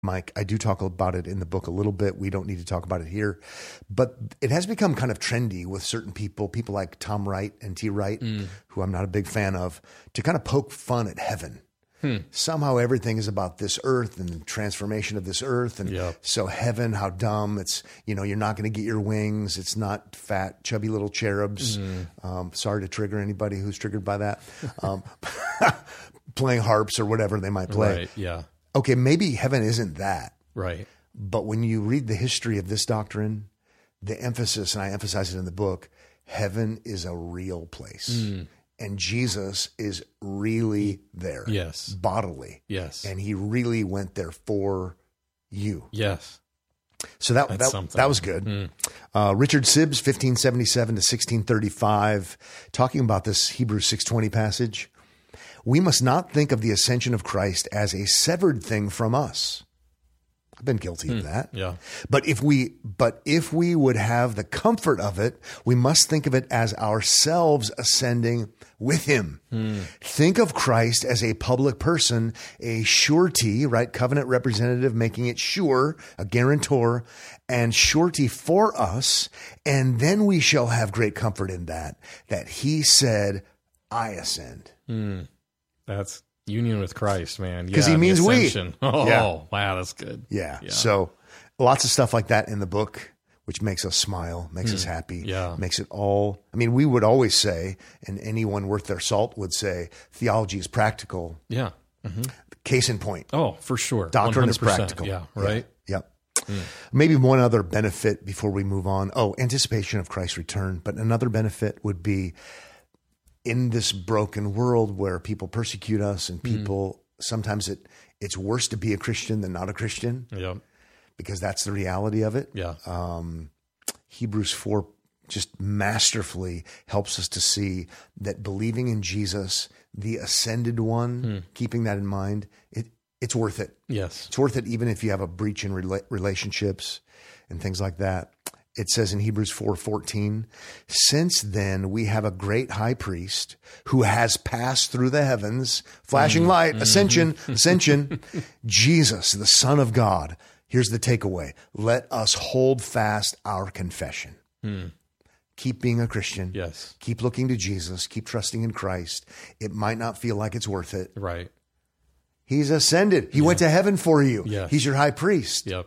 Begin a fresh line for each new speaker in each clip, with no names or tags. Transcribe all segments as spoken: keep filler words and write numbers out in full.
Mike, I do talk about it in the book a little bit. We don't need to talk about it here, but it has become kind of trendy with certain people, people like Tom Wright and T. Wright, mm. who I'm not a big fan of, to kind of poke fun at heaven. Hmm. Somehow everything is about this earth and the transformation of this earth. And yep. so heaven, how dumb. It's, you know, you're not going to get your wings. It's not fat, chubby little cherubs. Mm. Um, sorry to trigger anybody who's triggered by that. Um, playing harps or whatever they might play.
Right, yeah.
Okay, maybe heaven isn't that.
Right.
But when you read the history of this doctrine, the emphasis, and I emphasize it in the book, heaven is a real place. Mm. And Jesus is really there.
Yes.
Bodily.
Yes.
And he really went there for you.
Yes.
So that that, that was good. Mm. Uh, Richard Sibbes, fifteen seventy-seven to sixteen thirty-five, talking about this Hebrews six twenty passage. We must not think of the ascension of Christ as a severed thing from us. I've been guilty mm. of that.
Yeah.
But if we but if we would have the comfort of it, we must think of it as ourselves ascending with him. Mm. Think of Christ as a public person, a surety, right? Covenant representative, making it sure, a guarantor, and surety for us. And then we shall have great comfort in that, that he said, I ascend.
Mm. That's union with Christ, man.
Because
yeah,
he means we.
Oh,
yeah.
Wow, that's good.
Yeah. yeah. So lots of stuff like that in the book, which makes us smile, makes mm. us happy,
yeah.
makes it all. I mean, we would always say, and anyone worth their salt would say, theology is practical.
Yeah. Mm-hmm.
Case in point.
Oh, for sure.
Doctrine is practical.
Yeah, right?
Yeah. Yep. Mm. Maybe one other benefit before we move on. Oh, anticipation of Christ's return. But another benefit would be, in this broken world where people persecute us and people, mm. sometimes it it's worse to be a Christian than not a Christian.
Yeah.
Because that's the reality of it.
Yeah.
Um, Hebrews four just masterfully helps us to see that believing in Jesus, the ascended one, mm. keeping that in mind, it it's worth it.
Yes.
It's worth it even if you have a breach in rela- relationships and things like that. It says in Hebrews four fourteen, since then we have a great high priest who has passed through the heavens, flashing mm-hmm. light, ascension, ascension, Jesus, the Son of God. Here's the takeaway. Let us hold fast our confession. Mm. Keep being a Christian.
Yes.
Keep looking to Jesus. Keep trusting in Christ. It might not feel like it's worth it.
Right.
He's ascended. He yeah. went to heaven for you.
Yes.
He's your high priest.
Yep.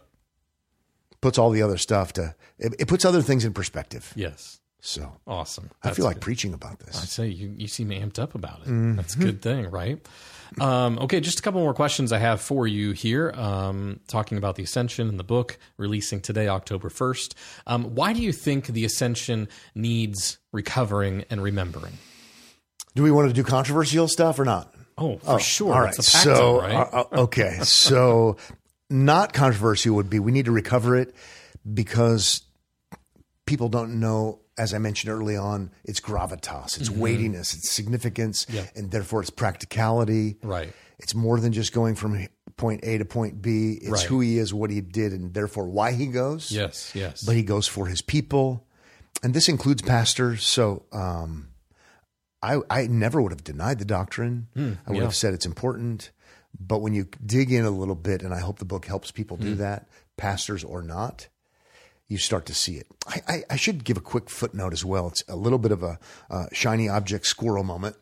Puts all the other stuff to, it, it puts other things in perspective.
Yes.
So
awesome.
That's I feel like
good.
preaching about this.
I say you, you seem amped up about it.
Mm-hmm.
That's a good thing, right? Um, okay, just a couple more questions I have for you here. Um, talking about the Ascension in the book, releasing today, October first. Um, why do you think the Ascension needs recovering and remembering?
Do we want to do controversial stuff or not?
Oh, for oh, sure.
All right.
It's a
so,
pactum, right?
uh, okay. So not controversial would be we need to recover it because people don't know, as I mentioned early on, its gravitas, its mm-hmm. weightiness, its significance,
yeah.
and therefore its practicality.
Right.
It's more than just going from point A to point B. It's
right.
who he is, what he did, and therefore why he goes.
Yes, yes.
But he goes for his people. And this includes pastors. So um, I, I never would have denied the doctrine. Mm, I would
yeah.
have said it's important. But when you dig in a little bit, and I hope the book helps people do mm. that, pastors or not, you start to see it. I, I, I should give a quick footnote as well. It's a little bit of a uh, shiny object squirrel moment.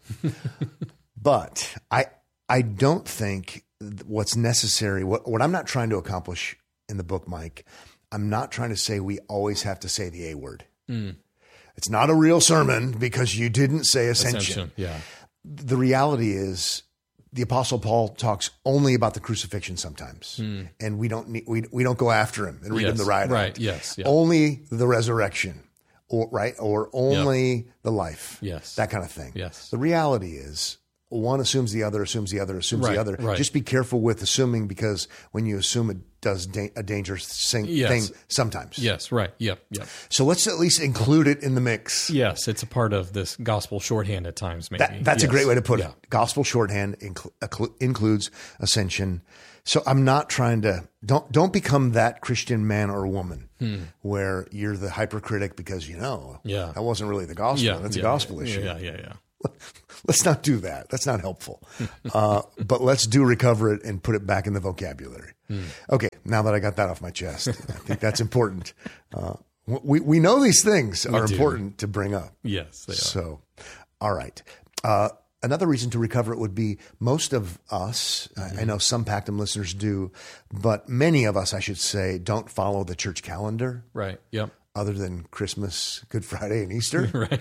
But I I don't think what's necessary, what, what I'm not trying to accomplish in the book, Mike, I'm not trying to say we always have to say the A word. Mm. It's not a real sermon because you didn't say ascension.
Ascension, yeah.
The reality is the Apostle Paul talks only about the crucifixion sometimes, mm. and we don't need, we we don't go after him and read
yes,
him the riot
right?
act.
Yes, yeah.
Only the resurrection, or right, or only
yep.
the life.
Yes,
that kind of thing.
Yes.
The reality is one assumes the other, assumes the other, assumes
right,
the other.
Right.
Just be careful with assuming because when you assume it does da- a dangerous thing,
yes.
thing sometimes.
Yes, right. Yep, yep.
So let's at least include it in the mix.
Yes, it's a part of this gospel shorthand at times, maybe.
That, that's
yes.
a great way to put
yeah.
it. Gospel shorthand incl- includes ascension. So I'm not trying to, don't don't become that Christian man or woman hmm. where you're the hypercritic because, you know,
yeah.
that wasn't really the gospel.
Yeah,
That's
yeah,
a gospel
yeah,
issue.
Yeah, yeah, yeah.
let's not do that. That's not helpful. Uh, but let's do recover it and put it back in the vocabulary. Mm. Okay, now that I got that off my chest, I think that's important. Uh, we we know these things are important to bring up.
Yes, they are.
So, all right. Uh, another reason to recover it would be most of us, mm-hmm. I, I know some Pactum listeners do, but many of us, I should say, don't follow the church calendar.
Right, yep.
Other than Christmas, Good Friday, and Easter.
Right.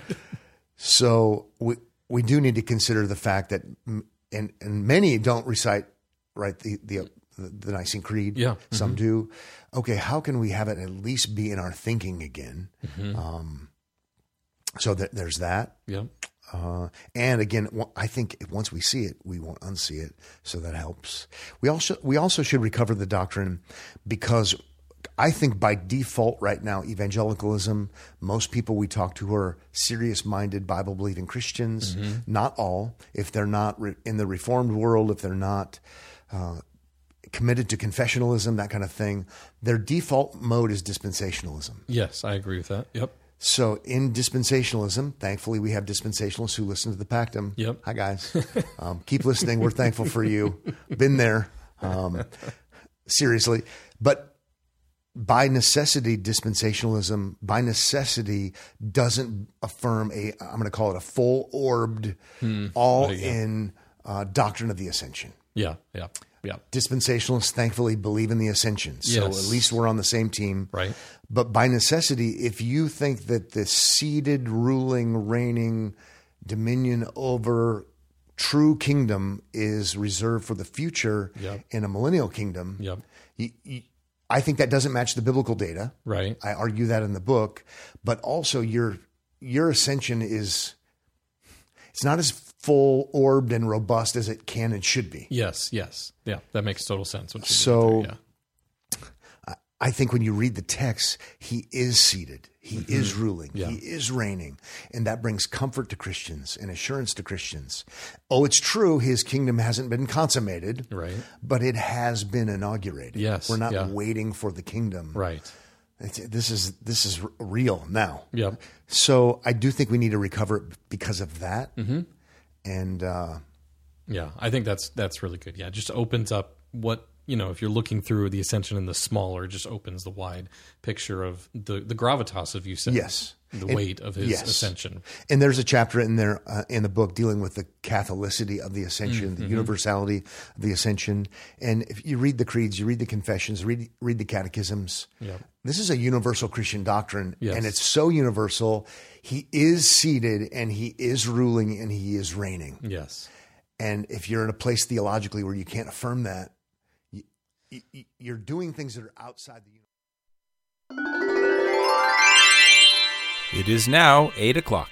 So we we do need to consider the fact that, and and many don't recite, right, the the, the Nicene Creed.
Yeah.
Some
mm-hmm.
do. Okay, how can we have it at least be in our thinking again? Mm-hmm. Um, so that there's that.
Yeah.
Uh, and again, I think once we see it, we won't unsee it. So that helps. We also we also should recover the doctrine because I think by default right now, evangelicalism, most people we talk to are serious-minded, Bible-believing Christians. Mm-hmm. Not all. If they're not re- in the Reformed world, if they're not uh, committed to confessionalism, that kind of thing, their default mode is dispensationalism.
Yes, I agree with that. Yep.
So in dispensationalism, thankfully we have dispensationalists who listen to the Pactum.
Yep.
Hi, guys. Um, keep listening. We're thankful for you. Been there. Um, seriously. But by necessity, dispensationalism, by necessity, doesn't affirm a, I'm going to call it a full-orbed, hmm. all-in uh, doctrine of the ascension.
Yeah, yeah, yeah.
Dispensationalists, thankfully, believe in the ascension. So
yes.
at least we're on the same team.
Right.
But by necessity, if you think that the seated, ruling, reigning dominion over true kingdom is reserved for the future
yep.
in a millennial kingdom,
yep.
you, you, I think that doesn't match the biblical data.
Right.
I argue that in the book, but also your your ascension is it's not as full orbed and robust as it can and should be.
Yes, yes. Yeah, that makes total sense. What
so
there,
yeah. I think when you read the text, he is seated. He mm-hmm. is ruling. Yeah. He is reigning. And that brings comfort to Christians and assurance to Christians. Oh, it's true. His kingdom hasn't been consummated,
right?
But it has been inaugurated.
Yes.
We're not
yeah.
waiting for the kingdom.
Right.
It's, this is, this is real now.
Yep.
So I do think we need to recover it because of that.
Mm-hmm.
And, uh,
yeah, I think that's, that's really good. Yeah. It just opens up what, you know, if you're looking through the ascension in the smaller, it just opens the wide picture of the, the gravitas of you said.
Yes.
The
and,
weight of his
yes.
ascension.
And there's a chapter in there uh, in the book dealing with the Catholicity of the ascension, mm-hmm. the universality of the ascension. And if you read the creeds, you read the confessions, read read the catechisms.
Yep.
This is a universal Christian doctrine,
yes.
and it's so universal. He is seated, and he is ruling, and he is reigning.
Yes.
And if you're in a place theologically where you can't affirm that, you, you, you're doing things that are outside the universe.
It is now eight o'clock.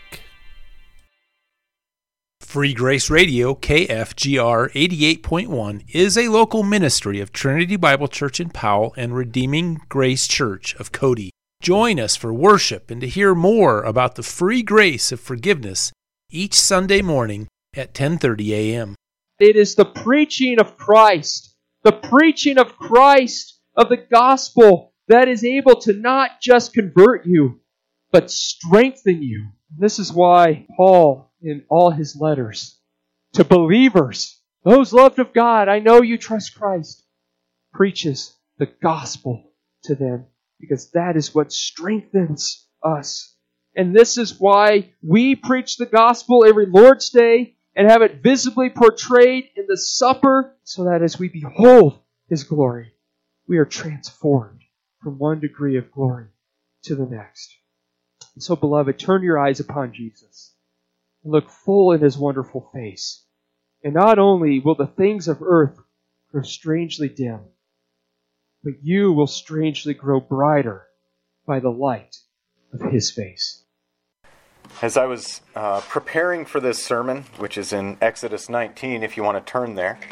Free Grace Radio, K F G R eighty-eight point one, is a local ministry of Trinity Bible Church in Powell and Redeeming Grace Church of Cody. Join us for worship and to hear more about the free grace of forgiveness each Sunday morning at ten thirty a.m.
It is the preaching of Christ, the preaching of Christ, of the gospel, that is able to not just convert you, but strengthen you. This is why Paul, in all his letters to believers, those loved of God, I know you trust Christ, preaches the gospel to them, because that is what strengthens us. And this is why we preach the gospel every Lord's Day and have it visibly portrayed in the supper, so that as we behold His glory, we are transformed from one degree of glory to the next. So, beloved, turn your eyes upon Jesus and look full in His wonderful face. And not only will the things of earth grow strangely dim, but you will strangely grow brighter by the light of His face.
As I was uh, preparing for this sermon, which is in Exodus nineteen, if you want to turn there,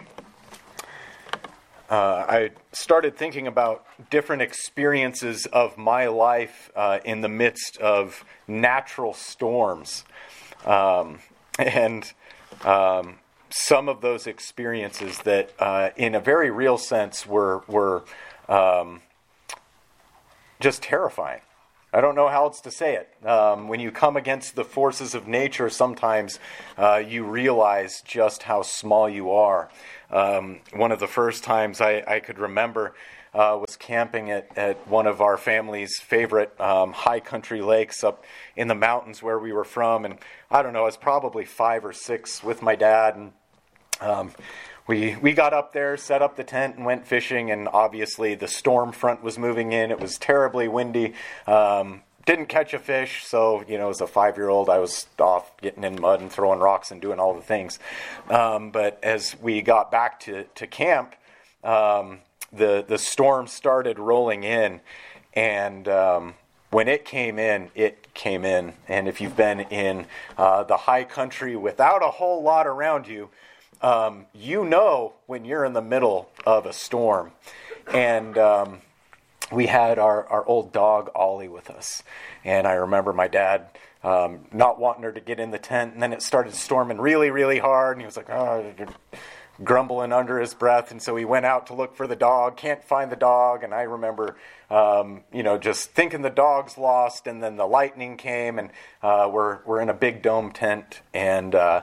Uh, I started thinking about different experiences of my life uh, in the midst of natural storms. Um, and um, some of those experiences that, uh, in a very real sense, were, were um, just terrifying. I don't know how else to say it. Um, when you come against the forces of nature, sometimes uh, you realize just how small you are. Um, one of the first times I, I could remember uh, was camping at, at one of our family's favorite um, high country lakes up in the mountains where we were from. And I don't know, I was probably five or six with my dad. And um, we we got up there, set up the tent, and went fishing. And obviously the storm front was moving in. It was terribly windy. Um, didn't catch a fish, so, you know, as a five-year-old, I was off getting in mud and throwing rocks and doing all the things. Um, but as we got back to, to camp, um, the, the storm started rolling in, and um, when it came in, it came in. And if you've been in uh, the high country without a whole lot around you, um, you know when you're in the middle of a storm. And um, we had our, our old dog, Ollie, with us. And I remember my dad um, not wanting her to get in the tent. And then it started storming really, really hard. And he was like, oh, grumbling under his breath. And so he went out to look for the dog, can't find the dog. And I remember, um, you know, just thinking the dog's lost. And then the lightning came, and uh, we're, we're in a big dome tent. And uh,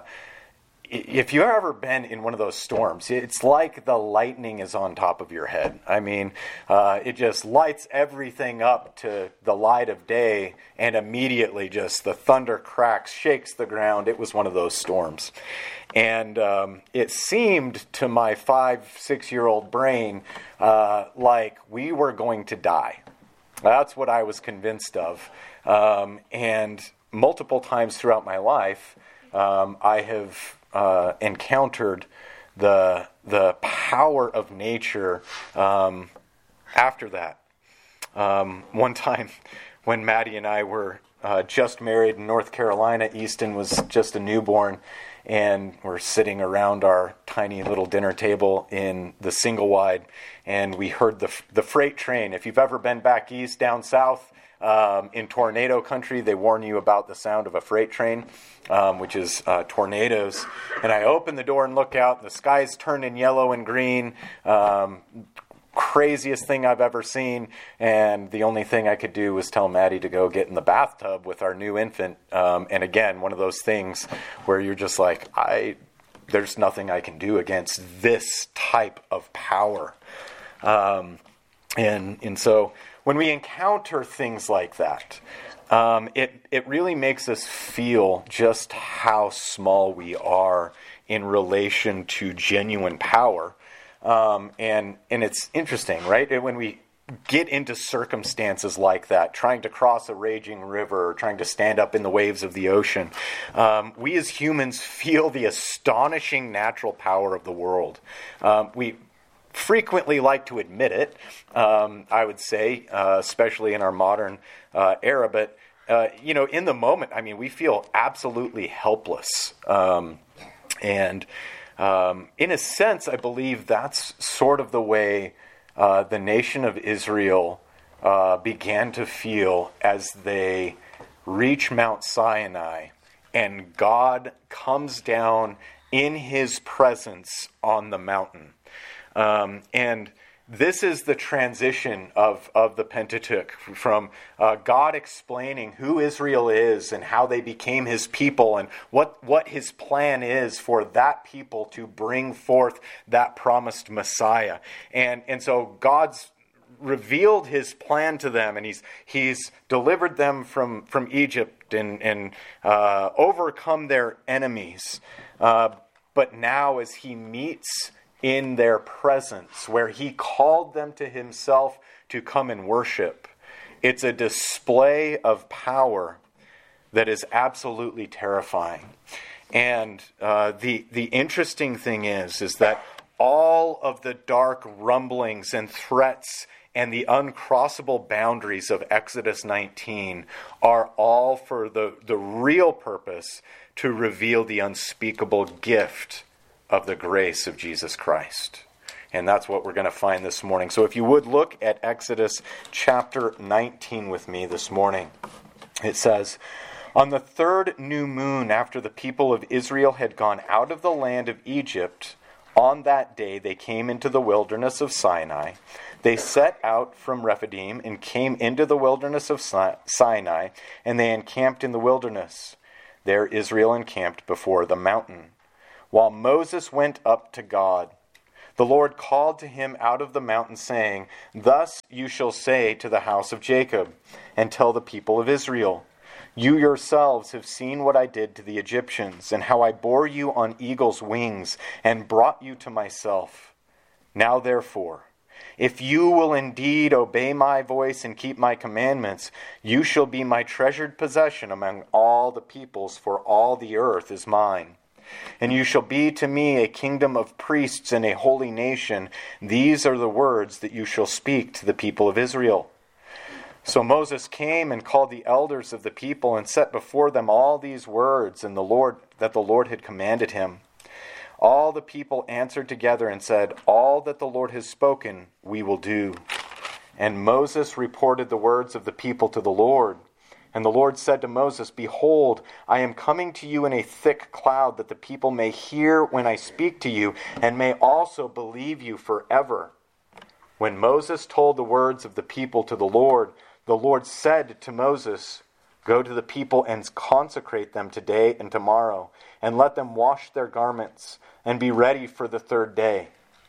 if you've ever been in one of those storms, it's like the lightning is on top of your head. I mean, uh, it just lights everything up to the light of day, and immediately just the thunder cracks, shakes the ground. It was one of those storms. And um, it seemed to my five, six-year-old brain uh, like we were going to die. That's what I was convinced of. Um, and multiple times throughout my life, um, I have Uh, encountered the the power of nature um, after that. Um, one time when Maddie and I were uh, just married in North Carolina, Easton was just a newborn, and we're sitting around our tiny little dinner table in the single wide, and we heard the the freight train. If you've ever been back east, down south, Um, in tornado country, they warn you about the sound of a freight train, um, which is uh, tornadoes. And I open the door and look out, and the sky's turning yellow and green. Um, craziest thing I've ever seen. And the only thing I could do was tell Maddie to go get in the bathtub with our new infant. Um, and again, one of those things where you're just like, I, there's nothing I can do against this type of power. Um, and and so when we encounter things like that, um, it, it really makes us feel just how small we are in relation to genuine power. Um, and and it's interesting, right? When we get into circumstances like that, trying to cross a raging river, or trying to stand up in the waves of the ocean, um, we as humans feel the astonishing natural power of the world. Um, we frequently like to admit it, um, I would say, uh, especially in our modern uh, era. But, uh, you know, in the moment, I mean, we feel absolutely helpless. Um, and um, in a sense, I believe that's sort of the way uh, the nation of Israel uh, began to feel as they reach Mount Sinai and God comes down in his presence on the mountain. Um, and this is the transition of, of the Pentateuch from uh, God explaining who Israel is and how they became his people and what, what his plan is for that people to bring forth that promised Messiah. And, and so God's revealed his plan to them, and he's he's delivered them from, from Egypt and, and uh, overcome their enemies. Uh, but now as he meets in their presence, where he called them to himself to come and worship, it's a display of power that is absolutely terrifying. And uh, the the interesting thing is, is that all of the dark rumblings and threats and the uncrossable boundaries of Exodus nineteen are all for the, the real purpose to reveal the unspeakable gift of the grace of Jesus Christ. And that's what we're going to find this morning. So if you would look at Exodus chapter nineteen with me this morning. It says, "On the third new moon after the people of Israel had gone out of the land of Egypt, On that day they came into the wilderness of Sinai. They set out from Rephidim and came into the wilderness of Sinai, and they encamped in the wilderness. There Israel encamped before the mountain, while Moses went up to God. The Lord called to him out of the mountain, saying, Thus you shall say to the house of Jacob, and tell the people of Israel, You yourselves have seen what I did to the Egyptians, and how I bore you on eagle's wings, and brought you to myself. Now therefore, if you will indeed obey my voice and keep my commandments, you shall be my treasured possession among all the peoples, for all the earth is mine. And you shall be to me a kingdom of priests and a holy nation. These are the words that you shall speak to the people of Israel. So Moses came and called the elders of the people and set before them all these words and the Lord that the Lord had commanded him. All the people answered together and said, All that the Lord has spoken, we will do. And Moses reported the words of the people to the Lord. And the Lord said to Moses, Behold, I am coming to you in a thick cloud, that the people may hear when I speak to you, and may also believe you forever. When Moses told the words of the people to the Lord, the Lord said to Moses, Go to the people and consecrate them today and tomorrow, and let them wash their garments, and be ready for the third day.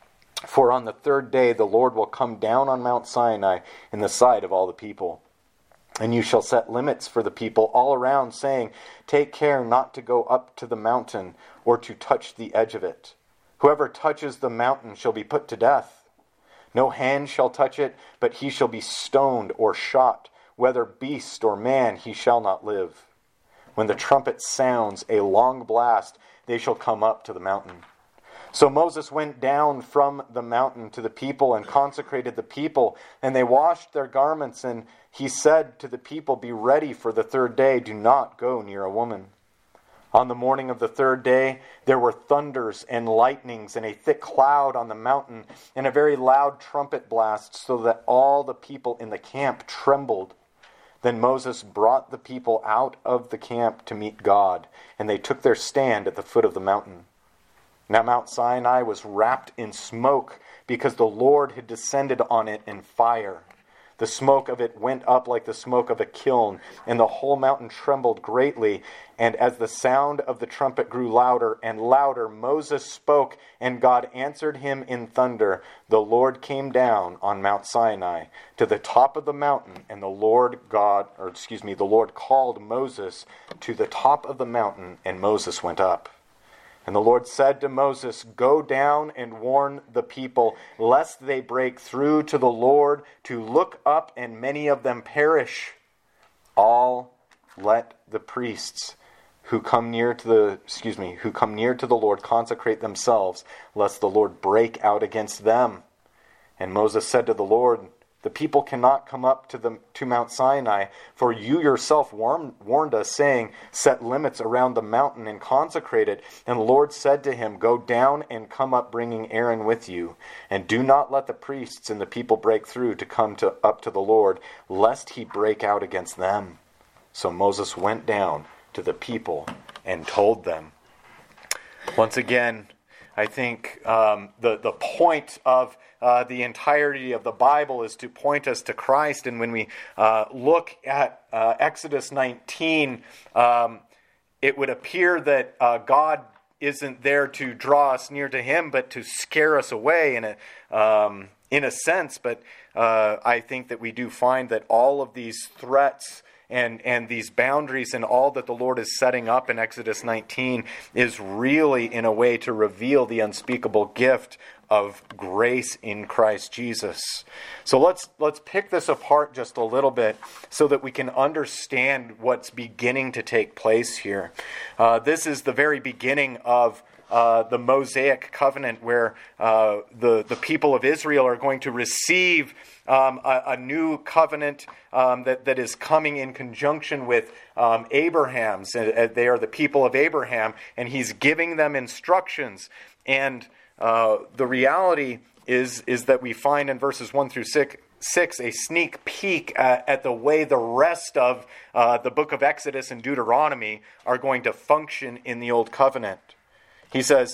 For on the third day the Lord will come down on Mount Sinai in the sight of all the people. And you shall set limits for the people all around, saying, Take care not to go up to the mountain, or to touch the edge of it. Whoever touches the mountain shall be put to death. No hand shall touch it, but he shall be stoned or shot. Whether beast or man, he shall not live. When the trumpet sounds a long blast, they shall come up to the mountain. So Moses went down from the mountain to the people and consecrated the people, and they washed their garments, and he said to the people, Be ready for the third day, do not go near a woman. On the morning of the third day, there were thunders and lightnings and a thick cloud on the mountain, and a very loud trumpet blast, so that all the people in the camp trembled. Then Moses brought the people out of the camp to meet God, and they took their stand at the foot of the mountain. Now Mount Sinai was wrapped in smoke, because the Lord had descended on it in fire. The smoke of it went up like the smoke of a kiln, and the whole mountain trembled greatly. And as the sound of the trumpet grew louder and louder, Moses spoke, and God answered him in thunder. The Lord came down on Mount Sinai to the top of the mountain, and the Lord God, or excuse me, the Lord called Moses to the top of the mountain, and Moses went up. And the Lord said to Moses, Go down and warn the people, lest they break through to the Lord to look up, and many of them perish. All let the priests who come near to the excuse me, who come near to the Lord consecrate themselves, lest the Lord break out against them. And Moses said to the Lord, The people cannot come up to the to Mount Sinai, for you yourself warned, warned us, saying, Set limits around the mountain and consecrate it. And the Lord said to him, Go down and come up, bringing Aaron with you. And do not let the priests and the people break through to come to up to the Lord, lest he break out against them. So Moses went down to the people and told them. Once again, I think um, the, the point of uh, the entirety of the Bible is to point us to Christ. And when we uh, look at uh, Exodus nineteen, um, it would appear that uh, God isn't there to draw us near to Him, but to scare us away in a, um, in a sense. But uh, I think that we do find that all of these threats And and these boundaries and all that the Lord is setting up in Exodus nineteen is really in a way to reveal the unspeakable gift of grace in Christ Jesus. So let's let's pick this apart just a little bit so that we can understand what's beginning to take place here. Uh, this is the very beginning of Uh, the Mosaic covenant, where uh, the, the people of Israel are going to receive um, a, a new covenant um, that, that is coming in conjunction with um, Abraham's. Uh, they are the people of Abraham, and he's giving them instructions. And uh, the reality is, is that we find in verses one through six, Six, a sneak peek at, at the way the rest of uh, the book of Exodus and Deuteronomy are going to function in the Old Covenant. He says,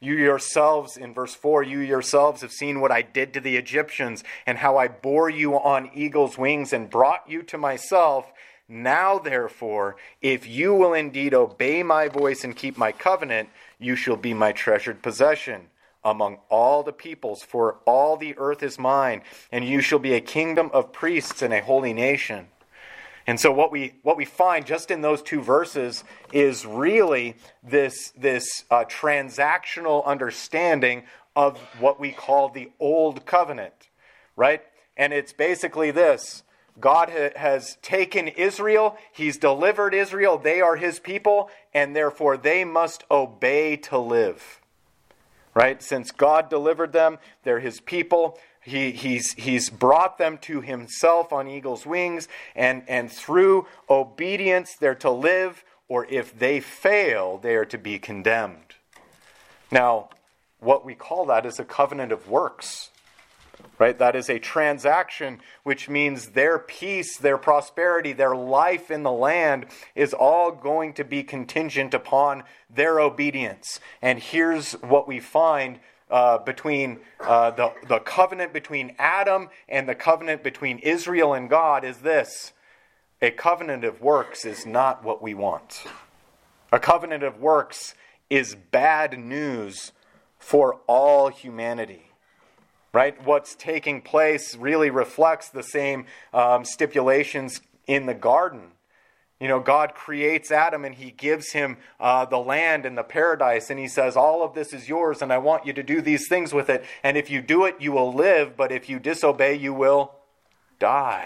You yourselves, in verse four, you yourselves have seen what I did to the Egyptians and how I bore you on eagle's wings and brought you to myself. Now, therefore, if you will indeed obey my voice and keep my covenant, you shall be my treasured possession among all the peoples, for all the earth is mine, and you shall be a kingdom of priests and a holy nation. And so what we what we find just in those two verses is really this, this uh, transactional understanding of what we call the Old Covenant, right? And it's basically this. God ha- has taken Israel, he's delivered Israel, they are his people, and therefore they must obey to live. Right? Since God delivered them, they're his people. He, he's, he's brought them to himself on eagle's wings, and, and through obedience they're to live, or if they fail, they are to be condemned. Now, what we call that is a covenant of works. Right? That is a transaction, which means their peace, their prosperity, their life in the land is all going to be contingent upon their obedience. And here's what we find uh, between uh, the, the covenant between Adam and the covenant between Israel and God is this. A covenant of works is not what we want. A covenant of works is bad news for all humanity. Right? What's taking place really reflects the same um, stipulations in the garden. You know, God creates Adam and he gives him uh, the land and the paradise, and he says, all of this is yours and I want you to do these things with it. And if you do it, you will live, but if you disobey, you will die.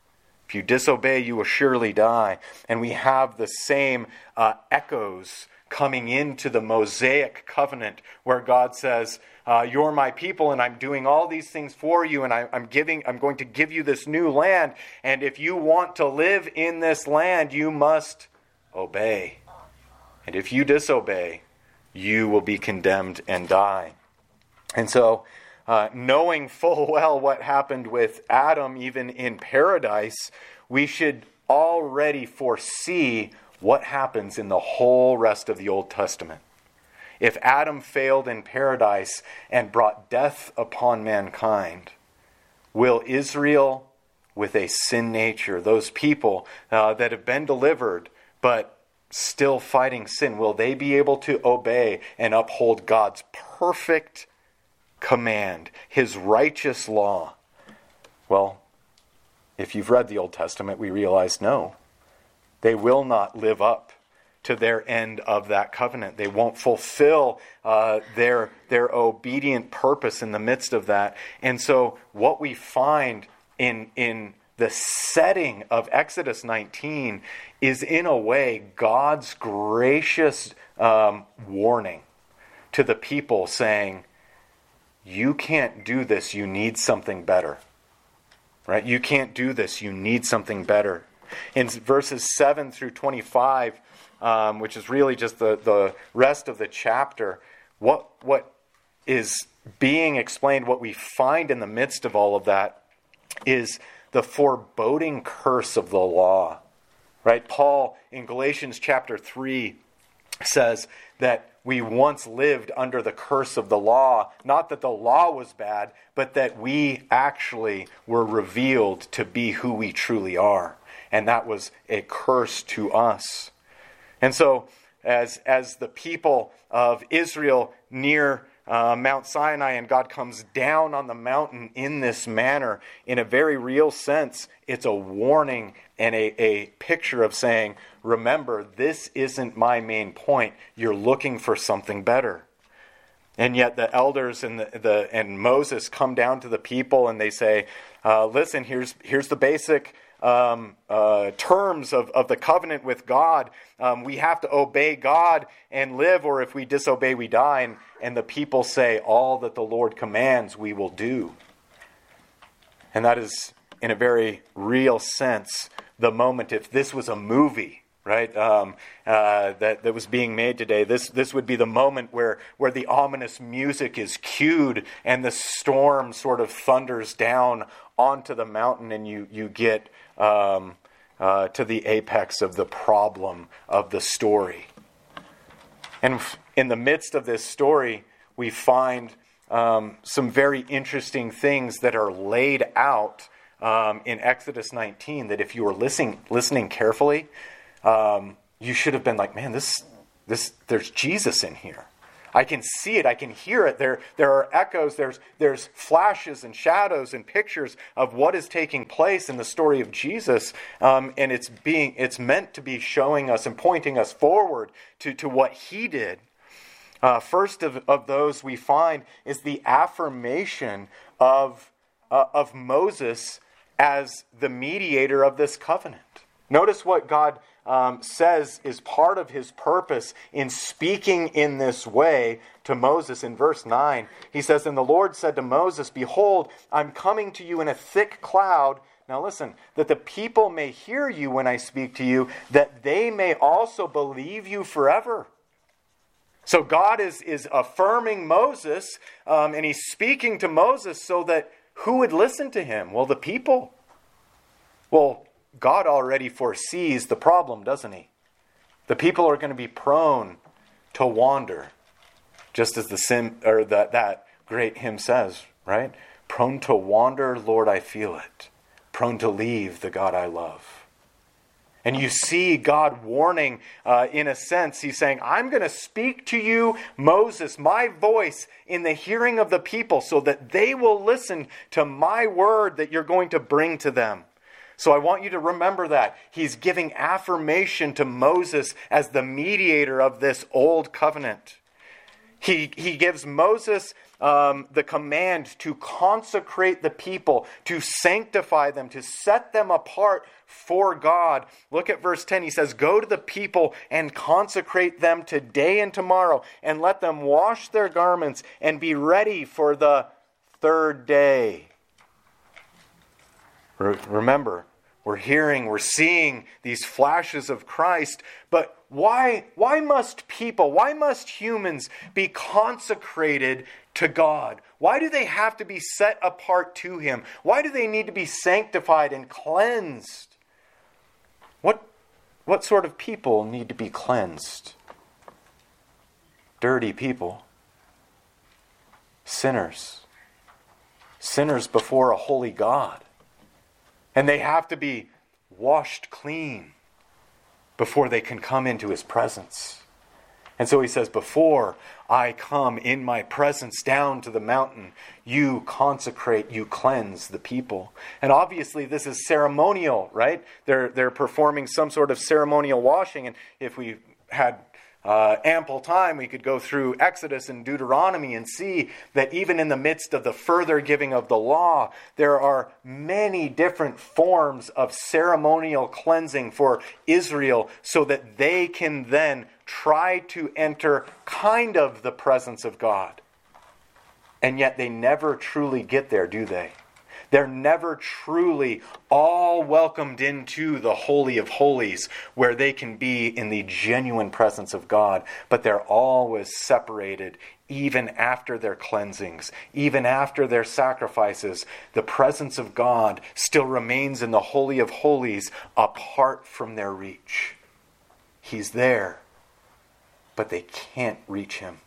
If you disobey, you will surely die. And we have the same uh, echoes coming into the Mosaic covenant where God says, uh, you're my people and I'm doing all these things for you, and I, I'm giving, I'm going to give you this new land. And if you want to live in this land, you must obey. And if you disobey, you will be condemned and die. And so, uh, knowing full well what happened with Adam, even in paradise, we should already foresee what happens in the whole rest of the Old Testament. If Adam failed in paradise and brought death upon mankind, will Israel, with a sin nature, those people uh, that have been delivered but still fighting sin, will they be able to obey and uphold God's perfect command, his righteous law? Well, if you've read the Old Testament, we realize no. They will not live up to their end of that covenant. They won't fulfill uh, their, their obedient purpose in the midst of that. And so what we find in, in the setting of Exodus nineteen is, in a way, God's gracious um, warning to the people saying, you can't do this, you need something better. Right? You can't do this, you need something better. In verses seven through twenty-five, um, which is really just the, the rest of the chapter, what what is being explained, what we find in the midst of all of that, is the foreboding curse of the law. Right? Paul, in Galatians chapter three, says that we once lived under the curse of the law. Not that the law was bad, but that we actually were revealed to be who we truly are. And that was a curse to us. And so, as as the people of Israel near uh, Mount Sinai, and God comes down on the mountain in this manner, in a very real sense, it's a warning and a, a picture of saying, remember, this isn't my main point. You're looking for something better. And yet the elders and the, the and Moses come down to the people and they say, uh, listen, here's here's the basic Um, uh, terms of, of the covenant with God. Um, we have to obey God and live, or if we disobey, we die. And, and the people say, all that the Lord commands, we will do. And that is, in a very real sense, the moment, if this was a movie, right, um, uh, that, that was being made today, this this would be the moment where, where the ominous music is cued and the storm sort of thunders down onto the mountain, and you, you get um, uh, to the apex of the problem of the story. And in the midst of this story, we find um, some very interesting things that are laid out um, in Exodus nineteen that if you were listening listening carefully, um, you should have been like, man, this this there's Jesus in here. I can see it. I can hear it. There, there are echoes. There's, there's flashes and shadows and pictures of what is taking place in the story of Jesus, um, and it's being, it's meant to be showing us and pointing us forward to, to what He did. Uh, first of, of those we find is the affirmation of uh, of Moses as the mediator of this covenant. Notice what God Um, says is part of His purpose in speaking in this way to Moses in verse nine. He says, "And the Lord said to Moses, Behold, I'm coming to you in a thick cloud." Now listen, "that the people may hear you when I speak to you, that they may also believe you forever." So God is, is affirming Moses, um, and He's speaking to Moses so that who would listen to Him? Well, the people. Well, God already foresees the problem, doesn't He? The people are going to be prone to wander, just as the sim, or that, that great hymn says, right? Prone to wander, Lord, I feel it. Prone to leave the God I love. And you see God warning, uh, in a sense, He's saying, I'm going to speak to you, Moses, my voice in the hearing of the people so that they will listen to my word that you're going to bring to them. So I want you to remember that. He's giving affirmation to Moses as the mediator of this old covenant. He, he gives Moses um, the command to consecrate the people, to sanctify them, to set them apart for God. Look at verse ten. He says, "Go to the people and consecrate them today and tomorrow, and let them wash their garments and be ready for the third day." Remember, we're hearing, we're seeing these flashes of Christ, but why, why must people, why must humans be consecrated to God? Why do they have to be set apart to Him? Why do they need to be sanctified and cleansed? What, what sort of people need to be cleansed? Dirty people. Sinners. Sinners before a holy God. And they have to be washed clean before they can come into His presence. And so He says, before I come in my presence down to the mountain, you consecrate, you cleanse the people. And obviously this is ceremonial, right? They're, they're performing some sort of ceremonial washing. And if we had Uh, ample time, we could go through Exodus and Deuteronomy and see that even in the midst of the further giving of the law, there are many different forms of ceremonial cleansing for Israel so that they can then try to enter kind of the presence of God. And yet they never truly get there, do they? They're never truly all welcomed into the Holy of Holies where they can be in the genuine presence of God. But they're always separated even after their cleansings, even after their sacrifices. The presence of God still remains in the Holy of Holies apart from their reach. He's there, but they can't reach Him.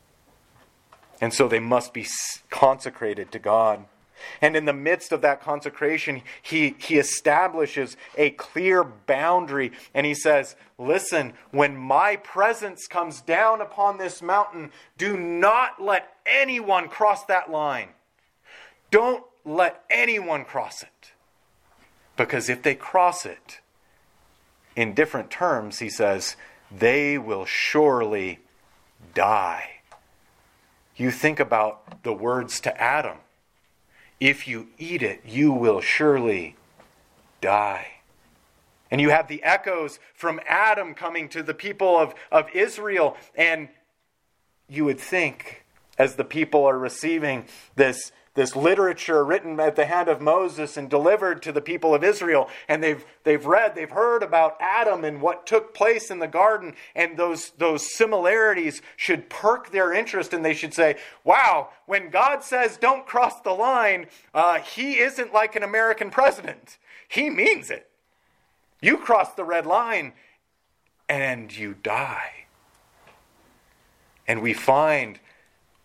And so they must be consecrated to God. And in the midst of that consecration, he, he establishes a clear boundary. And He says, listen, when my presence comes down upon this mountain, do not let anyone cross that line. Don't let anyone cross it. Because if they cross it, in different terms, He says, they will surely die. You think about the words to Adam. If you eat it, you will surely die. And you have the echoes from Adam coming to the people of, of Israel. And you would think, as the people are receiving this, this literature written at the hand of Moses and delivered to the people of Israel, and they've they've read, they've heard about Adam and what took place in the garden, and those, those similarities should perk their interest, and they should say, wow, when God says don't cross the line, uh, He isn't like an American president. He means it. You cross the red line and you die. And we find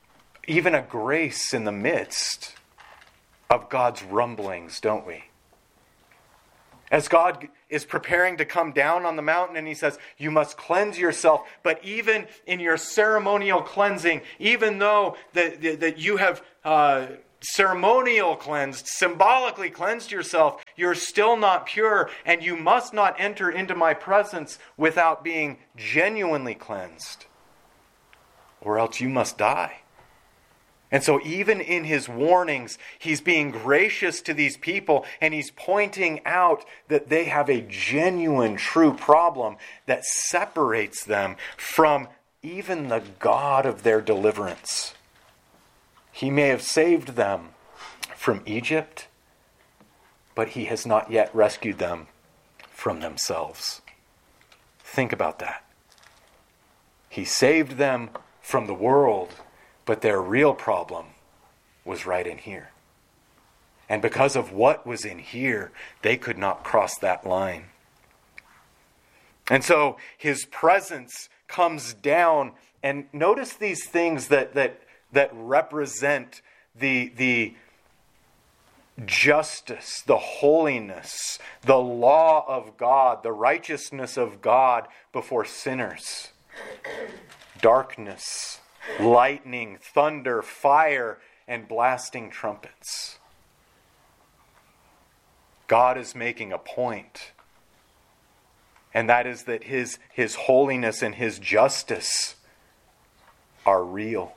even a grace in the midst of God's rumblings, don't we? As God is preparing to come down on the mountain and he says, you must cleanse yourself. But even in your ceremonial cleansing, even though that, that you have uh, ceremonial cleansed, symbolically cleansed yourself, you're still not pure, and you must not enter into my presence without being genuinely cleansed, or else you must die. And so even in his warnings, he's being gracious to these people, and he's pointing out that they have a genuine, true problem that separates them from even the God of their deliverance. He may have saved them from Egypt, but he has not yet rescued them from themselves. Think about that. He saved them from the world, but their real problem was right in here. And because of what was in here, they could not cross that line. And so his presence comes down, and notice these things that that that represent the the justice, the holiness, the law of God, the righteousness of God before sinners. Darkness, lightning, thunder, fire, and blasting trumpets. God is making a point, and that is that his, his holiness and his justice are real.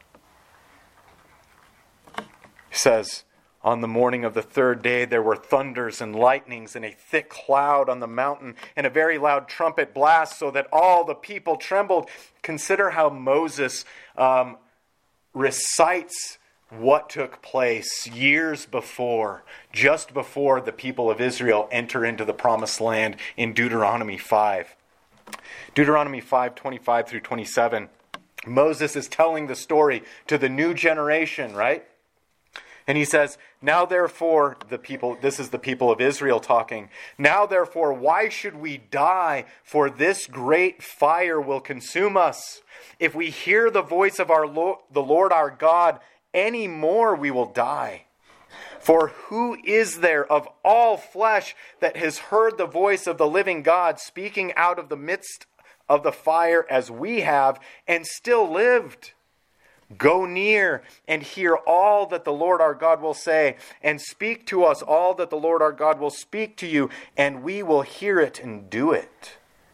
He says, on the morning of the third day there were thunders and lightnings and a thick cloud on the mountain and a very loud trumpet blast, so that all the people trembled. Consider how Moses um, recites what took place years before, just before the people of Israel enter into the promised land in Deuteronomy five. Deuteronomy five, twenty-five through twenty-seven. Moses is telling the story to the new generation, right? And he says, now therefore, the people, this is the people of Israel talking. Now therefore, why should we die? For this great fire will consume us. If we hear the voice of our Lord, the Lord our God, any more we will die. For who is there of all flesh that has heard the voice of the living God speaking out of the midst of the fire as we have, and still lived? Go near and hear all that the Lord our God will say, and speak to us all that the Lord our God will speak to you, and we will hear it and do it.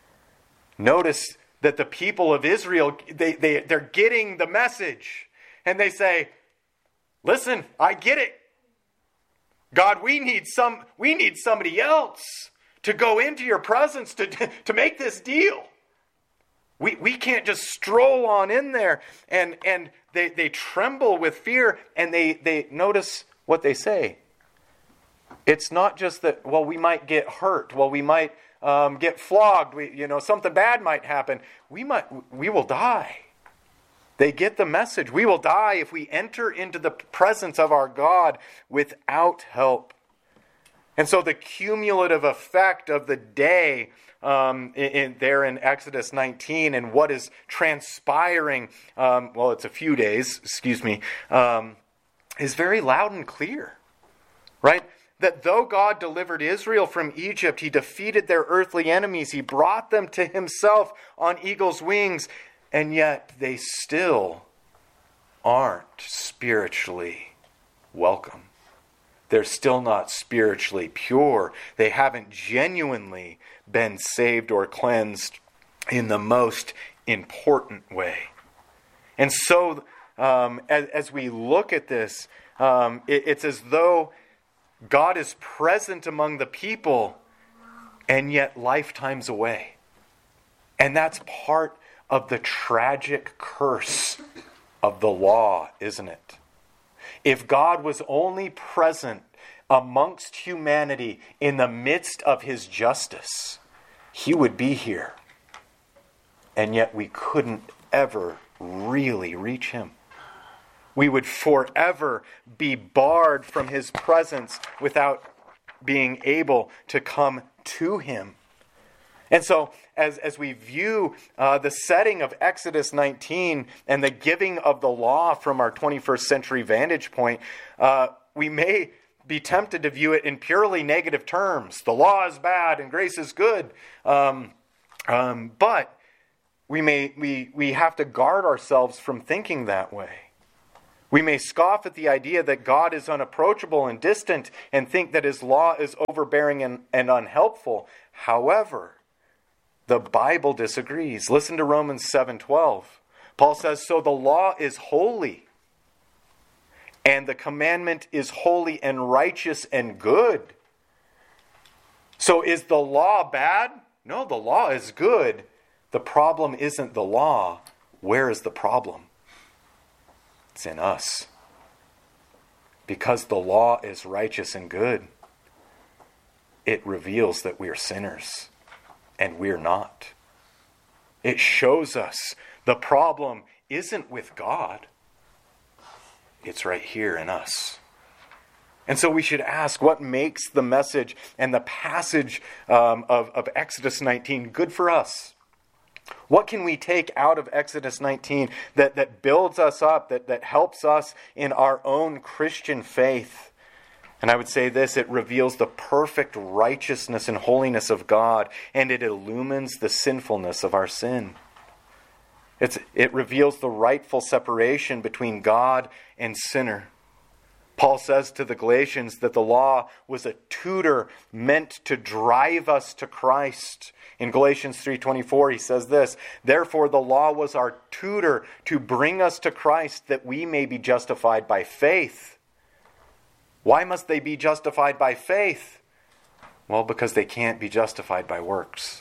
Notice that the people of Israel, they, they, they're getting the message. And they say, listen, I get it. God, we need some, we need somebody else to go into your presence to, to make this deal. We we can't just stroll on in there. And and they, they tremble with fear, and they, they notice what they say. It's not just that, well, we might get hurt. Well, we might um, get flogged. We, you know, something bad might happen. We might we will die. They get the message. We will die if we enter into the presence of our God without help. And so the cumulative effect of the day um, in, in, there in Exodus nineteen and what is transpiring, um, well, it's a few days, excuse me, um, is very loud and clear, right? That though God delivered Israel from Egypt, he defeated their earthly enemies. He brought them to himself on eagle's wings, and yet they still aren't spiritually welcome. They're still not spiritually pure. They haven't genuinely been saved or cleansed in the most important way. And so, um, as, as we look at this, um, it, it's as though God is present among the people, and yet lifetimes away. And that's part of the tragic curse of the law, isn't it? If God was only present amongst humanity in the midst of his justice, he would be here. And yet we couldn't ever really reach him. We would forever be barred from his presence without being able to come to him. And so, as, as we view uh, the setting of Exodus nineteen and the giving of the law from our twenty-first century vantage point, uh, we may be tempted to view it in purely negative terms. The law is bad and grace is good. Um, um, but we may we we have to guard ourselves from thinking that way. We may scoff at the idea that God is unapproachable and distant and think that his law is overbearing and, and unhelpful. However, the Bible disagrees. Listen to Romans seven twelve. Paul says, "So the law is holy, and the commandment is holy and righteous and good." So is the law bad? No, the law is good. The problem isn't the law. Where is the problem? It's in us. Because the law is righteous and good, it reveals that we are sinners, and we're not. It shows us the problem isn't with God. It's right here in us. And so we should ask, what makes the message and the passage um, of, of Exodus nineteen good for us? What can we take out of Exodus nineteen that, that builds us up, that, that helps us in our own Christian faith? And I would say this, it reveals the perfect righteousness and holiness of God, and it illumines the sinfulness of our sin. It's, it reveals the rightful separation between God and sinner. Paul says to the Galatians that the law was a tutor meant to drive us to Christ. In Galatians three twenty-four, he says this, "Therefore the law was our tutor to bring us to Christ that we may be justified by faith." Why must they be justified by faith? Well, because they can't be justified by works.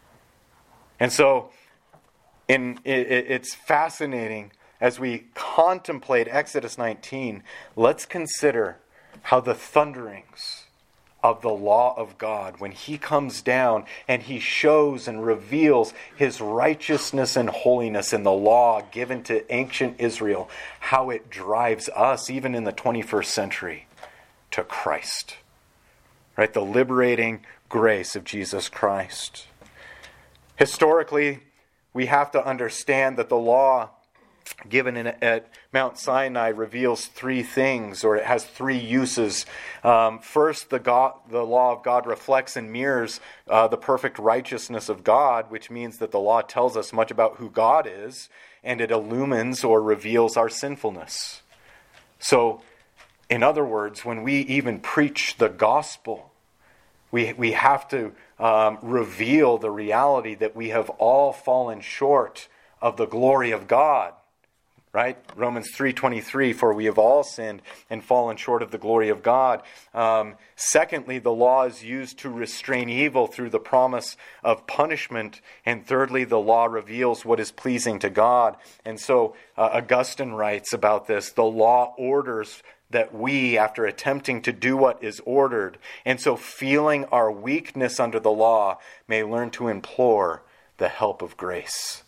And so in, it, it's fascinating as we contemplate Exodus nineteen, let's consider how the thunderings of the law of God, when he comes down and he shows and reveals his righteousness and holiness in the law given to ancient Israel, how it drives us, even in the twenty-first century, to Christ. Right? The liberating grace of Jesus Christ. Historically, we have to understand that the law given in, at Mount Sinai reveals three things, or it has three uses. Um, first, the, God, the law of God reflects and mirrors uh, the perfect righteousness of God, which means that the law tells us much about who God is, and it illumines or reveals our sinfulness. So, in other words, when we even preach the gospel, we, we have to um, reveal the reality that we have all fallen short of the glory of God. Right? Romans three twenty-three, "For we have all sinned and fallen short of the glory of God." Um, secondly, the law is used to restrain evil through the promise of punishment. And thirdly, the law reveals what is pleasing to God. And so uh, Augustine writes about this, "The law orders that we, after attempting to do what is ordered, and so feeling our weakness under the law, may learn to implore the help of grace."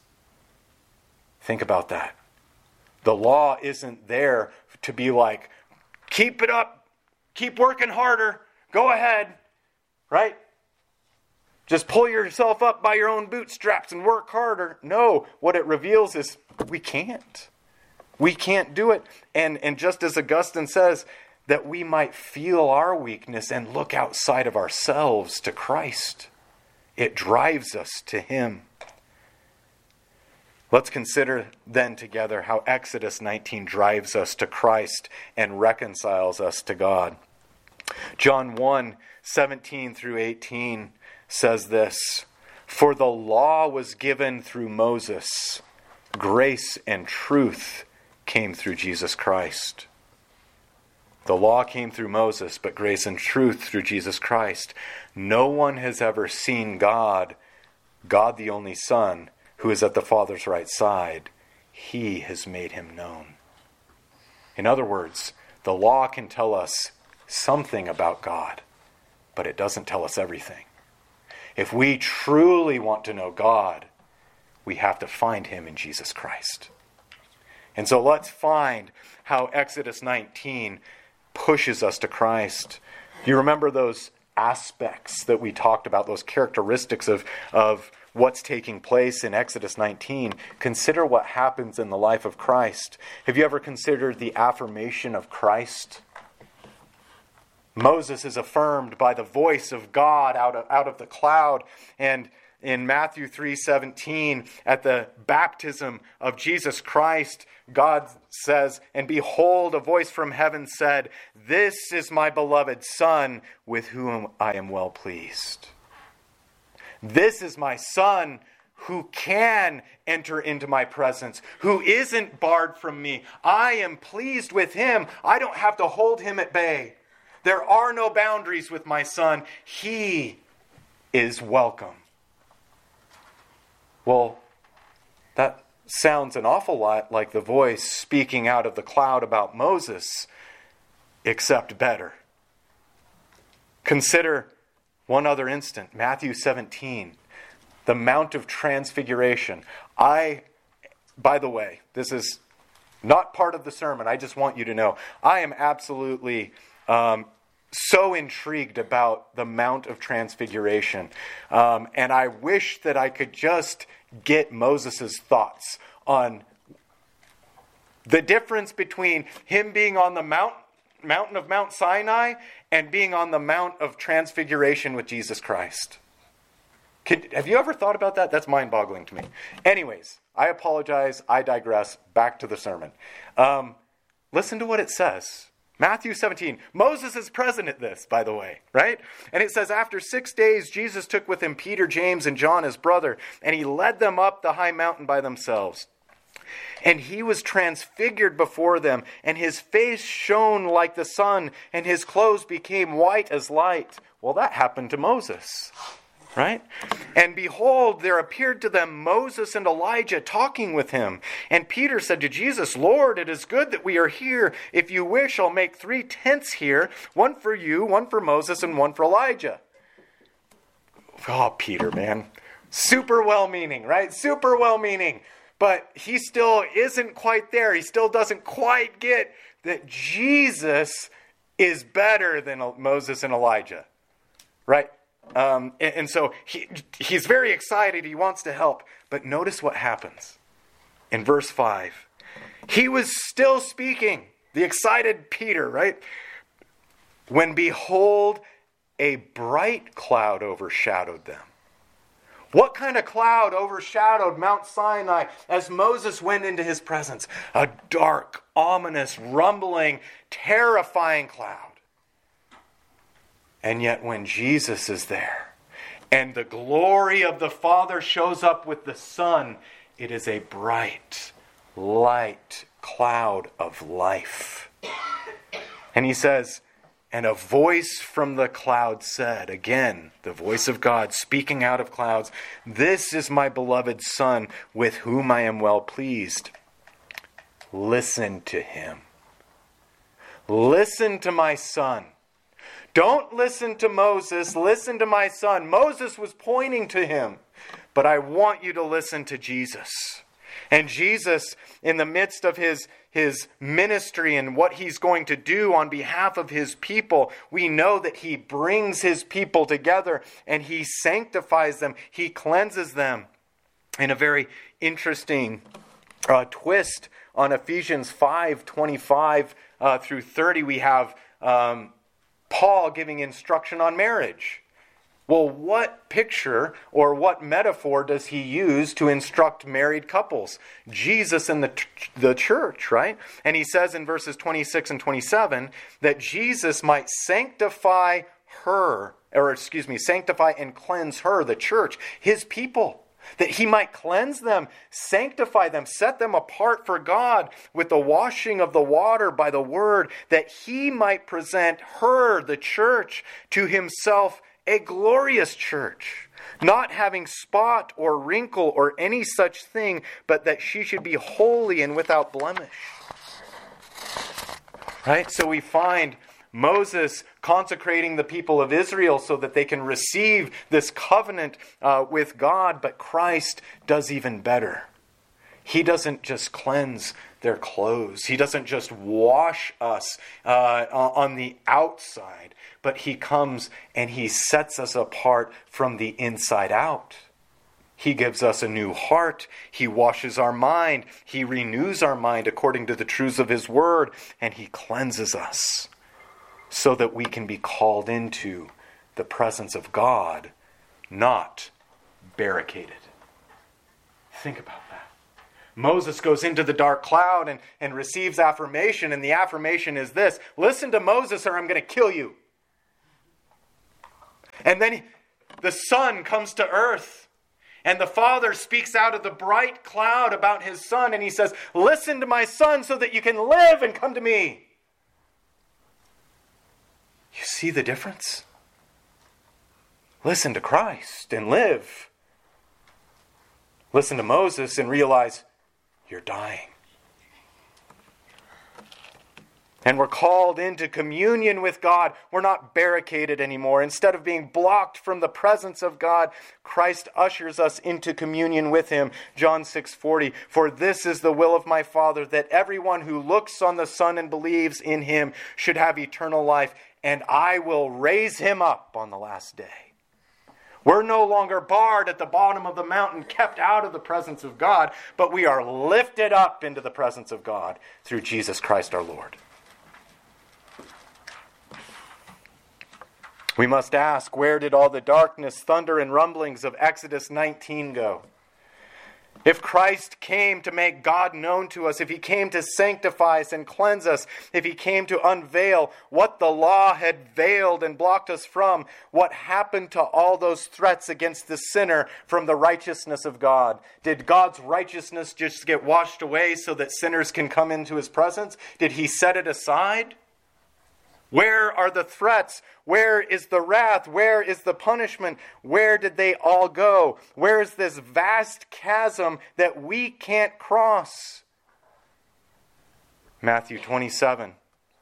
Think about that. The law isn't there to be like, keep it up, keep working harder, go ahead, right? Just pull yourself up by your own bootstraps and work harder. No, what it reveals is we can't. We can't do it. And, and just as Augustine says, that we might feel our weakness and look outside of ourselves to Christ. It drives us to him. Let's consider then together how Exodus nineteen drives us to Christ and reconciles us to God. John one, seventeen through eighteen says this, "For the law was given through Moses, grace and truth came through Jesus Christ." The law came through Moses, but grace and truth through Jesus Christ. No one has ever seen God, God the only Son, who is at the Father's right side. He has made him known. In other words, the law can tell us something about God, but it doesn't tell us everything. If we truly want to know God, we have to find him in Jesus Christ. And so let's find how Exodus nineteen pushes us to Christ. You remember those aspects that we talked about, those characteristics of, of what's taking place in Exodus nineteen, consider what happens in the life of Christ. Have you ever considered the affirmation of Christ? Moses is affirmed by the voice of God out of, out of the cloud. And in Matthew three seventeen, at the baptism of Jesus Christ, God says, "And behold, a voice from heaven said, 'This is my beloved Son, with whom I am well pleased.'" This is my Son who can enter into my presence, who isn't barred from me. I am pleased with him. I don't have to hold him at bay. There are no boundaries with my Son. He is welcome. Well, that sounds an awful lot like the voice speaking out of the cloud about Moses, except better. Consider one other instant, Matthew seventeen, the Mount of Transfiguration. I, by the way, this is not part of the sermon. I just want you to know, I am absolutely um, so intrigued about the Mount of Transfiguration. Um, and I wish that I could just get Moses' thoughts on the difference between him being on the mount, mountain of Mount Sinai and being on the Mount of Transfiguration with Jesus Christ. Can, have you ever thought about that? That's mind-boggling to me. Anyways, I apologize. I digress. Back to the sermon. Um, listen to what it says. Matthew seventeen. Moses is present at this, by the way, right? And it says, "After six days, Jesus took with him Peter, James, and John, his brother, and he led them up the high mountain by themselves. And he was transfigured before them, and his face shone like the sun, and his clothes became white as light." Well, that happened to Moses, right? "And behold, there appeared to them Moses and Elijah talking with him. And Peter said to Jesus, 'Lord, it is good that we are here. If you wish, I'll make three tents here, one for you, one for Moses, and one for Elijah.'" Oh, Peter, man. Super well-meaning, right? Super well-meaning. But he still isn't quite there. He still doesn't quite get that Jesus is better than Moses and Elijah, right? Um, and, and so he, he's very excited. He wants to help. But notice what happens in verse five. He was still speaking, the excited Peter, right? "When behold, a bright cloud overshadowed them." What kind of cloud overshadowed Mount Sinai as Moses went into his presence? A dark, ominous, rumbling, terrifying cloud. And yet when Jesus is there and the glory of the Father shows up with the Son, it is a bright, light cloud of life. And he says, "And a voice from the cloud said," again, the voice of God speaking out of clouds, "This is my beloved Son, with whom I am well pleased. Listen to him." Listen to my Son. Don't listen to Moses. Listen to my Son. Moses was pointing to him. But I want you to listen to Jesus. And Jesus, in the midst of his, his ministry and what he's going to do on behalf of his people, we know that he brings his people together and he sanctifies them. He cleanses them. In a very interesting uh, twist on Ephesians five twenty-five uh, through thirty, we have um, Paul giving instruction on marriage. Well, what picture or what metaphor does he use to instruct married couples? Jesus and the, the church, right? And he says in verses twenty-six and twenty-seven that Jesus might sanctify her, or excuse me, sanctify and cleanse her, the church, his people. That he might cleanse them, sanctify them, set them apart for God with the washing of the water by the word, that he might present her, the church, to himself, a glorious church, not having spot or wrinkle or any such thing, but that she should be holy and without blemish. Right? So we find Moses consecrating the people of Israel so that they can receive this covenant uh, with God, but Christ does even better. He doesn't just cleanse their clothes. He doesn't just wash us uh, on the outside, but he comes and he sets us apart from the inside out. He gives us a new heart. He washes our mind. He renews our mind according to the truths of his word, and he cleanses us so that we can be called into the presence of God, not barricaded. Think about that. Moses goes into the dark cloud and, and receives affirmation, and the affirmation is this: listen to Moses or I'm going to kill you. And then he, the Son comes to earth, and the Father speaks out of the bright cloud about his Son, and he says, listen to my Son so that you can live and come to me. You see the difference? Listen to Christ and live. Listen to Moses and realize you're dying. And we're called into communion with God. We're not barricaded anymore. Instead of being blocked from the presence of God, Christ ushers us into communion with him. John six forty, for this is the will of my Father, that everyone who looks on the Son and believes in him should have eternal life, and I will raise him up on the last day. We're no longer barred at the bottom of the mountain, kept out of the presence of God, but we are lifted up into the presence of God through Jesus Christ our Lord. We must ask, where did all the darkness, thunder, and rumblings of Exodus nineteen go? If Christ came to make God known to us, if he came to sanctify us and cleanse us, if he came to unveil what the law had veiled and blocked us from, what happened to all those threats against the sinner from the righteousness of God? Did God's righteousness just get washed away so that sinners can come into his presence? Did he set it aside? Where are the threats? Where is the wrath? Where is the punishment? Where did they all go? Where is this vast chasm that we can't cross? Matthew twenty-seven,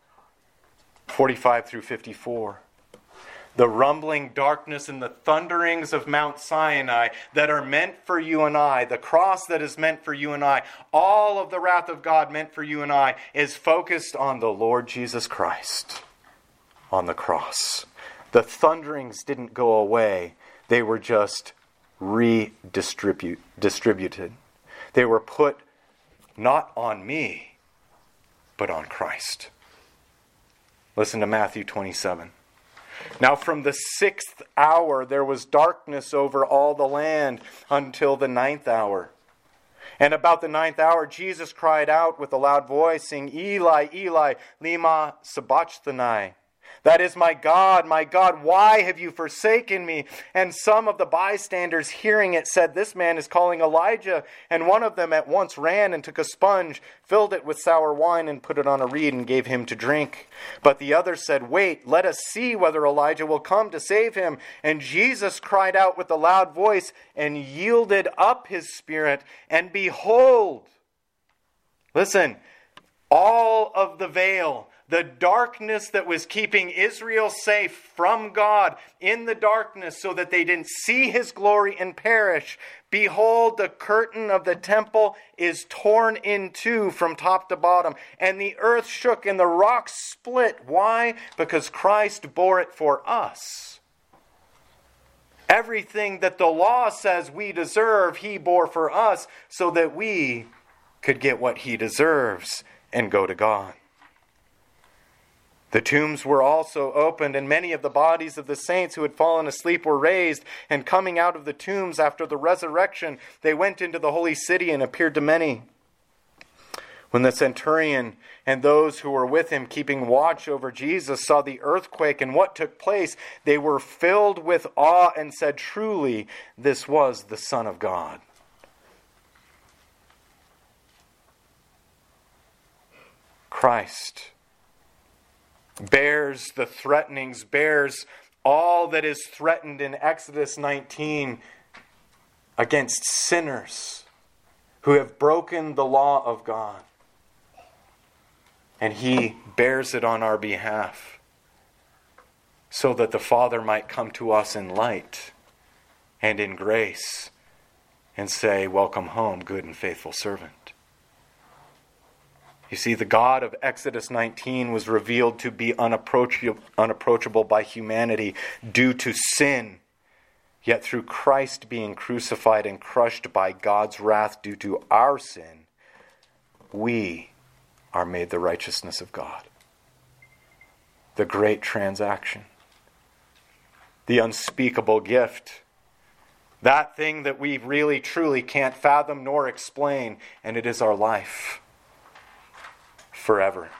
forty-five through fifty-four. The rumbling darkness and the thunderings of Mount Sinai that are meant for you and I, the cross that is meant for you and I, all of the wrath of God meant for you and I, is focused on the Lord Jesus Christ. On the cross. The thunderings didn't go away. They were just redistributed. Distributed. They were put not on me, but on Christ. Listen to Matthew twenty-seven. Now from the sixth hour there was darkness over all the land until the ninth hour. And about the ninth hour Jesus cried out with a loud voice, saying, Eli, Eli, lema sabachthani. That is, my God, my God, why have you forsaken me? And some of the bystanders hearing it said, this man is calling Elijah. And one of them at once ran and took a sponge, filled it with sour wine, and put it on a reed and gave him to drink. But the other said, wait, let us see whether Elijah will come to save him. And Jesus cried out with a loud voice and yielded up his spirit. And behold, listen, all of the veil, the darkness that was keeping Israel safe from God in the darkness so that they didn't see his glory and perish. Behold, the curtain of the temple is torn in two from top to bottom, and the earth shook and the rocks split. Why? Because Christ bore it for us. Everything that the law says we deserve, he bore for us so that we could get what he deserves and go to God. The tombs were also opened, and many of the bodies of the saints who had fallen asleep were raised. And coming out of the tombs after the resurrection, they went into the holy city and appeared to many. When the centurion and those who were with him keeping watch over Jesus saw the earthquake and what took place, they were filled with awe and said, truly, this was the Son of God. Christ bears the threatenings, bears all that is threatened in Exodus nineteen against sinners who have broken the law of God. And he bears it on our behalf so that the Father might come to us in light and in grace and say, welcome home, good and faithful servant. You see, the God of Exodus nineteen was revealed to be unapproachable, unapproachable by humanity due to sin. Yet through Christ being crucified and crushed by God's wrath due to our sin, we are made the righteousness of God. The great transaction. The unspeakable gift. That thing that we really truly can't fathom nor explain, and it is our life. Forever.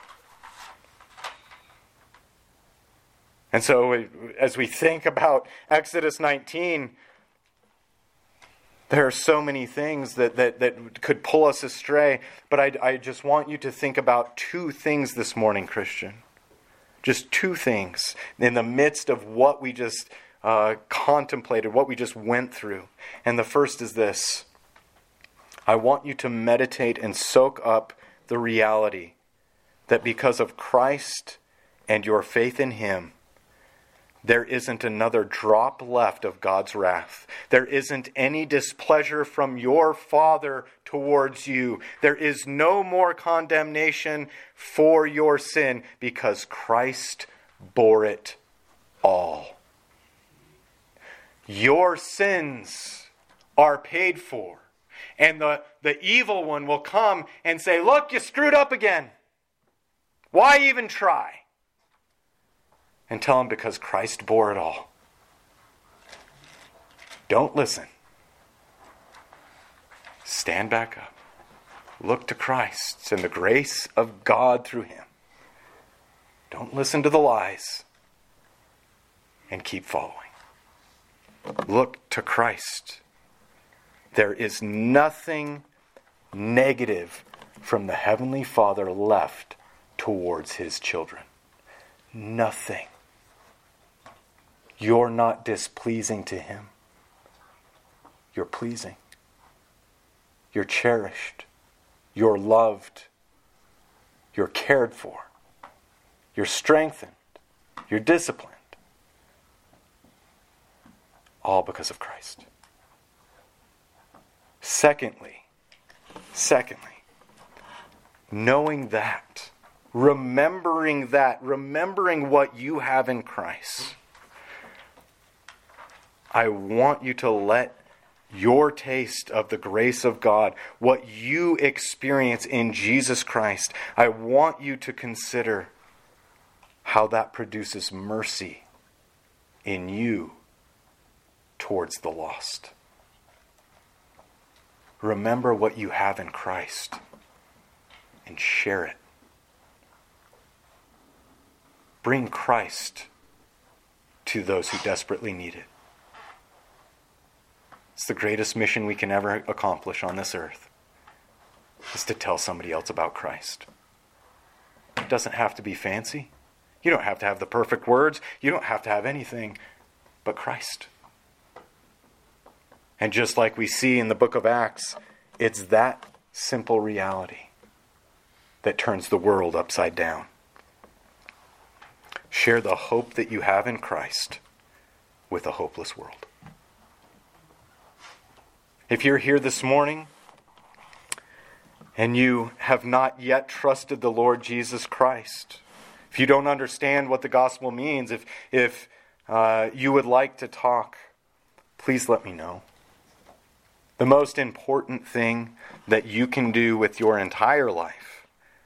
And so as we think about Exodus nineteen, there are so many things that, that, that could pull us astray. But I, I just want you to think about two things this morning, Christian. Just two things in the midst of what we just uh, contemplated, what we just went through. And the first is this. I want you to meditate and soak up the reality that because of Christ and your faith in Him, there isn't another drop left of God's wrath. There isn't any displeasure from your Father towards you. There is no more condemnation for your sin because Christ bore it all. Your sins are paid for. And the, the evil one will come and say, look, you screwed up again. Why even try? And tell him because Christ bore it all. Don't listen. Stand back up. Look to Christ and the grace of God through Him. Don't listen to the lies. And keep following. Look to Christ. There is nothing negative from the Heavenly Father left towards His children. Nothing. You're not displeasing to Him. You're pleasing. You're cherished. You're loved. You're cared for. You're strengthened. You're disciplined. All because of Christ. Secondly, secondly, knowing that, remembering that, remembering what you have in Christ, I want you to let your taste of the grace of God, what you experience in Jesus Christ, I want you to consider how that produces mercy in you towards the lost. Remember what you have in Christ and share it. Bring Christ to those who desperately need it. It's the greatest mission we can ever accomplish on this earth, is to tell somebody else about Christ. It doesn't have to be fancy. You don't have to have the perfect words. You don't have to have anything but Christ. And just like we see in the book of Acts, it's that simple reality that turns the world upside down. Share the hope that you have in Christ with a hopeless world. If you're here this morning and you have not yet trusted the Lord Jesus Christ, if you don't understand what the gospel means, if, if uh, you would like to talk, please let me know. The most important thing that you can do with your entire life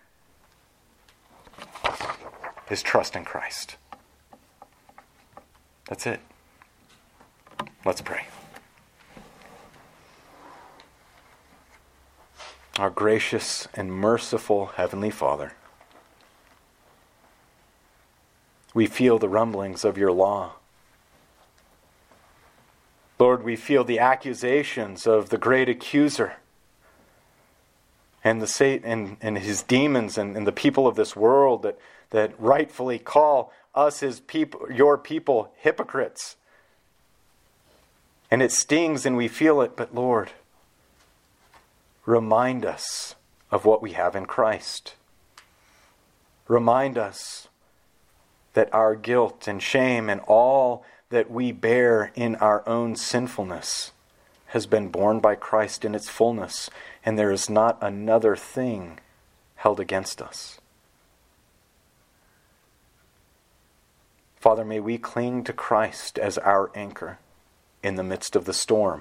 is trust in Christ. That's it. Let's pray. Our gracious and merciful Heavenly Father, we feel the rumblings of your law. Lord, we feel the accusations of the great accuser and the Satan and, and his demons and, and the people of this world that, that rightfully call us his people, your people, hypocrites. And it stings and we feel it, but Lord, remind us of what we have in Christ. Remind us that our guilt and shame and all that we bear in our own sinfulness has been borne by Christ in its fullness, and there is not another thing held against us. Father, may we cling to Christ as our anchor in the midst of the storm,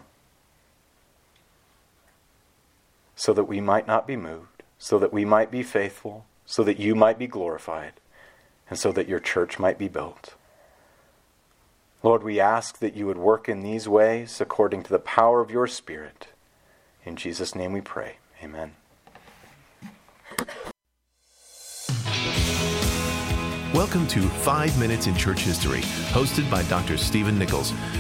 so that we might not be moved, so that we might be faithful, so that you might be glorified, and so that your church might be built. Lord, we ask that you would work in these ways according to the power of your Spirit. In Jesus' name we pray. Amen.
Welcome to Five Minutes in Church History, hosted by Doctor Stephen Nichols.